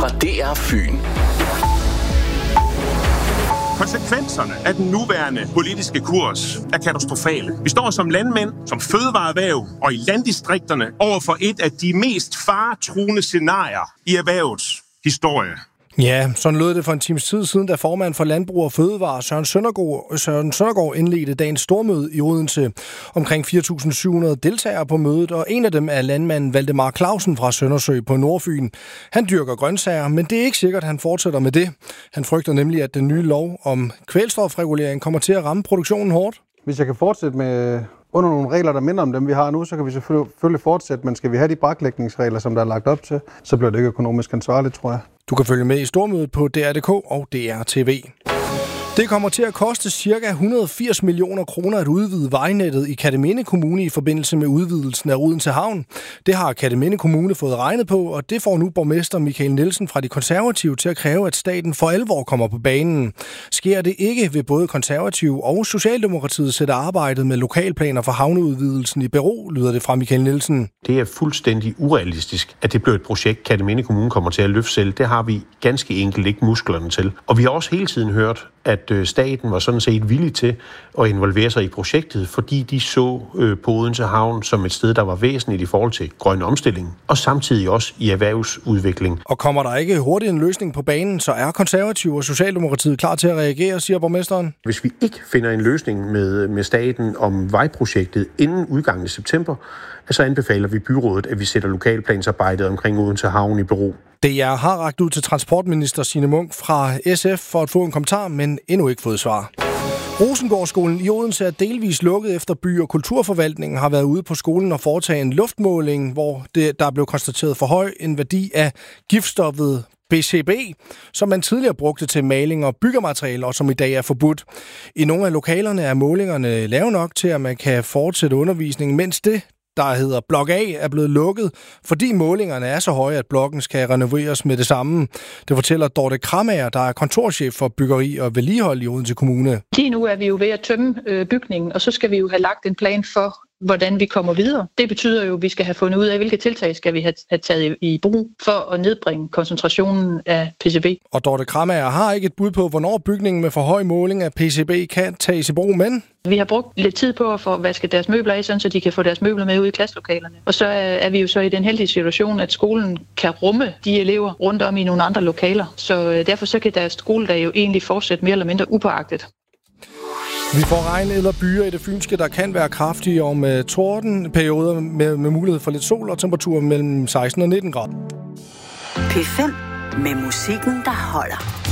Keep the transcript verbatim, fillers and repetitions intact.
fra D R Fyn. Konsekvenserne af den nuværende politiske kurs er katastrofale. Vi står som landmænd, som fødevareerhverv og i landdistrikterne over for et af de mest faretruende scenarier i erhvervets historie. Ja, sådan lød det for en times tid siden, da formand for Landbrug og Fødevare Søren Søndergaard, Søren Søndergaard indledte dagens stormøde i Odense. Omkring fire tusind syv hundrede deltagere på mødet, og en af dem er landmanden Valdemar Clausen fra Søndersø på Nordfyn. Han dyrker grøntsager, men det er ikke sikkert, at han fortsætter med det. Han frygter nemlig, at den nye lov om kvælstofregulering kommer til at ramme produktionen hårdt. Hvis jeg kan fortsætte med under nogle regler, der minder om dem, vi har nu, så kan vi selvfølgelig fortsætte, men skal vi have de braklægningsregler, som der er lagt op til, så bliver det ikke økonomisk ansvarligt, tror jeg. Du kan følge med i stormødet på D R punktum d k og D R T V. Det kommer til at koste ca. et hundrede og firs millioner kroner at udvide vejnettet i Kerteminde Kommune i forbindelse med udvidelsen af Odense Havn. Det har Kerteminde Kommune fået regnet på, og det får nu borgmester Michael Nielsen fra De Konservative til at kræve, at staten for alvor kommer på banen. Sker det ikke, vil både Konservative og Socialdemokratiet sætte arbejdet med lokalplaner for havneudvidelsen i bero, lyder det fra Michael Nielsen. Det er fuldstændig urealistisk, at det bliver et projekt, Kerteminde Kommune kommer til at løfte selv. Det har vi ganske enkelt ikke musklerne til. Og vi har også hele tiden hørt, at staten var sådan set villig til at involvere sig i projektet, fordi de så på Odense Havn som et sted, der var væsentligt i forhold til grøn omstilling, og samtidig også i erhvervsudvikling. Og kommer der ikke hurtigt en løsning på banen, så er Konservative og Socialdemokratiet klar til at reagere, siger borgmesteren. Hvis vi ikke finder en løsning med, med staten om vejprojektet inden udgangen i september, så anbefaler vi byrådet, at vi sætter lokalplansarbejdet omkring Odense Havn i bero. D R har rakt ud til transportminister Signe Munk fra S F for at få en kommentar, men endnu ikke fået svar. Rosengårdsskolen i Odense er delvis lukket efter by- og kulturforvaltningen har været ude på skolen og foretage en luftmåling, hvor det, der blev konstateret for høj en værdi af giftstoffet P C B, som man tidligere brugte til maling og byggematerialer, og som i dag er forbudt. I nogle af lokalerne er målingerne lave nok til, at man kan fortsætte undervisningen, mens det, der hedder Blok A, er blevet lukket, fordi målingerne er så høje, at blokken skal renoveres med det samme. Det fortæller Dorte Kramager, der er kontorchef for byggeri og vedligehold i Odense Kommune. Lige nu er vi jo ved at tømme øh, bygningen, og så skal vi jo have lagt en plan for, hvordan vi kommer videre. Det betyder jo, at vi skal have fundet ud af, hvilke tiltag skal vi have, have taget i brug for at nedbringe koncentrationen af P C B. Og Dorte Kramager har ikke et bud på, hvornår bygningen med for høj måling af P C B kan tages i brug, men vi har brugt lidt tid på at få vasket deres møbler af, så de kan få deres møbler med ud i klasselokalerne. Og så er vi jo så i den heldige situation, at skolen kan rumme de elever rundt om i nogle andre lokaler. Så derfor så kan deres skoledag jo egentlig fortsætte mere eller mindre upåagtet. Vi får regn eller byer i det fynske, der kan være kraftige og med torden, perioder med, med mulighed for lidt sol og temperaturer mellem seksten og nitten grader. P fem med musikken, der holder.